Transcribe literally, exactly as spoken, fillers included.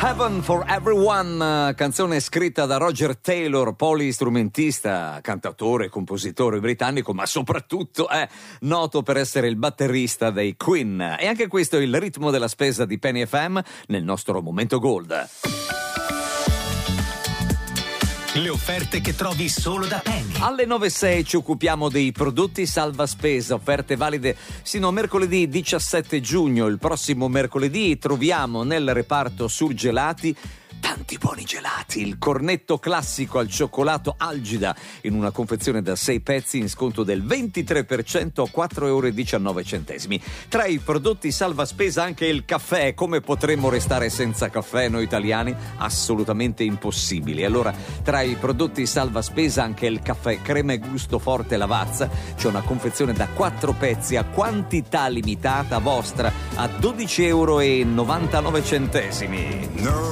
Heaven for Everyone, canzone scritta da Roger Taylor, polistrumentista, cantautore, compositore britannico, ma soprattutto è noto per essere il batterista dei Queen. E anche questo è il ritmo della spesa di Penny F M nel nostro momento gold. Le offerte che trovi solo da Penny. Alle nove e sei ci occupiamo dei prodotti salva spesa, offerte valide sino a mercoledì diciassette giugno. Il prossimo mercoledì troviamo nel reparto surgelati tanti buoni gelati. Il cornetto classico al cioccolato Algida in una confezione da sei pezzi in sconto del ventitré per cento a quattro euro e diciannove centesimi. Tra i prodotti salva spesa anche il caffè. Come potremmo restare senza caffè noi italiani? Assolutamente impossibile. Allora, tra i prodotti salva spesa anche il caffè crema e gusto forte Lavazza. C'è una confezione da quattro pezzi a quantità limitata vostra a dodici euro e novantanove centesimi. No.